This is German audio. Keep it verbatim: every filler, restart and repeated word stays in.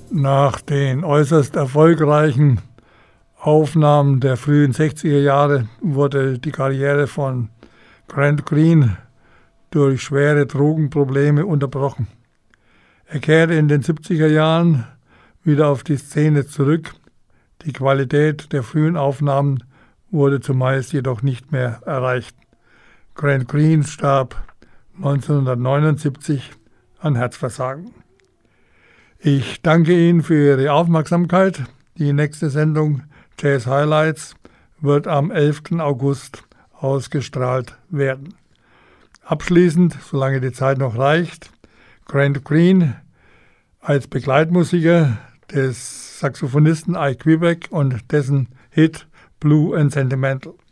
Nach den äußerst erfolgreichen Aufnahmen der frühen sechziger Jahre wurde die Karriere von Grant Green durch schwere Drogenprobleme unterbrochen. Er kehrte in den siebziger Jahren wieder auf die Szene zurück. Die Qualität der frühen Aufnahmen wurde zumeist jedoch nicht mehr erreicht. Grant Green starb neunzehnhundertneunundsiebzig an Herzversagen. Ich danke Ihnen für Ihre Aufmerksamkeit. Die nächste Sendung Jazz Highlights wird am elften August ausgestrahlt werden. Abschließend, solange die Zeit noch reicht, Grant Green als Begleitmusiker des Saxophonisten Ike Quebec und dessen Hit Blue and Sentimental.